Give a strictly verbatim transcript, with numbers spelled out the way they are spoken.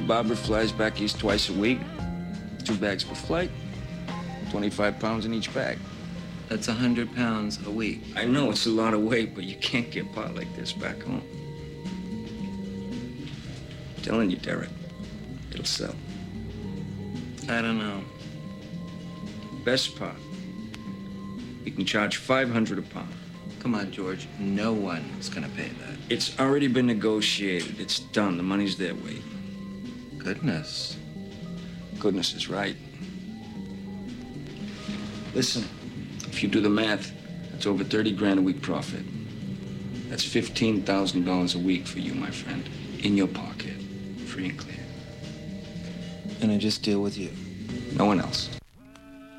Barbara flies back east twice a week. Two bags per flight. twenty-five pounds in each bag. That's one hundred pounds a week. I know it's a lot of weight, but you can't get pot like this back home. I'm telling you, Derek, it'll sell. I don't know. Best pot. We can charge five hundred a pound. Come on, George. No one is gonna pay that. It's already been negotiated. It's done. The money's there, Wade. Goodness. Goodness is right. Listen, if you do the math, that's over thirty grand a week profit. That's fifteen thousand dollars a week for you, my friend. In your pocket. Free and clear. And I just deal with you. No one else.